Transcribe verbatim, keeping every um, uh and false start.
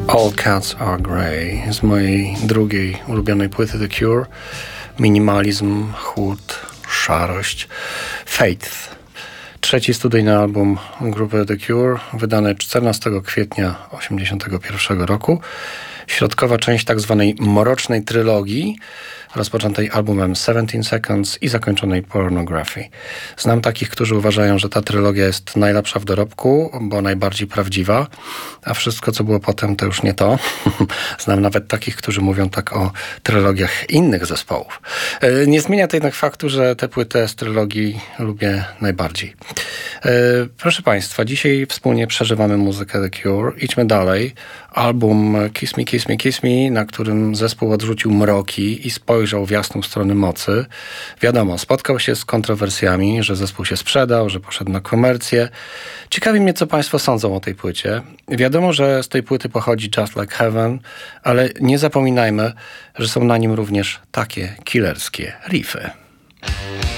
All Cats Are Grey z mojej drugiej ulubionej płyty The Cure. Minimalizm, chłód, szarość. Faith. Trzeci studyjny album grupy The Cure, wydany czternastego kwietnia osiemdziesiątego pierwszego roku. Środkowa część tak zwanej mrocznej trylogii, rozpoczętej albumem seventeen seconds i zakończonej Pornography. Znam takich, którzy uważają, że ta trylogia jest najlepsza w dorobku, bo najbardziej prawdziwa, a wszystko, co było potem, to już nie to. Znam nawet takich, którzy mówią tak o trylogiach innych zespołów. Nie zmienia to jednak faktu, że tę płytę z trylogii lubię najbardziej. Proszę Państwa, dzisiaj wspólnie przeżywamy muzykę The Cure. Idźmy dalej. Album Kiss Me, Kiss Me, Kiss Me, na którym zespół odrzucił mroki i spojrzał w jasną stronę mocy. Wiadomo, spotkał się z kontrowersjami, że zespół się sprzedał, że poszedł na komercję. Ciekawi mnie, co Państwo sądzą o tej płycie. Wiadomo, że z tej płyty pochodzi Just Like Heaven, ale nie zapominajmy, że są na nim również takie killerskie riffy.